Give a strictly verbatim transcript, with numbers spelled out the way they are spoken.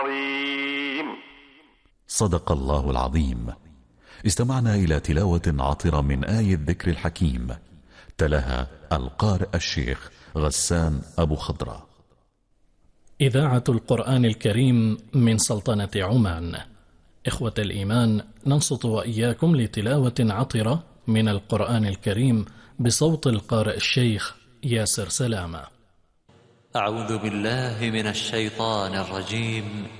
صدق الله العظيم. استمعنا إلى تلاوة عطرة من آية الذكر الحكيم، تلاها القارئ الشيخ غسان أبو خضرة. إذاعة القرآن الكريم من سلطنة عمان. إخوة الإيمان، ننصت وإياكم لتلاوة عطرة من القرآن الكريم بصوت القارئ الشيخ ياسر سلامة. أعوذ بالله من الشيطان الرجيم.